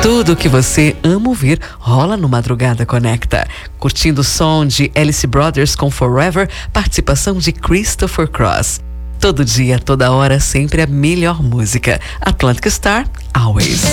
Tudo que você ama ouvir rola no Madrugada Conecta. Curtindo o som de Alice Brothers com Forever, participação de Christopher Cross. Todo dia, toda hora, sempre a melhor música. Atlantic Star, always.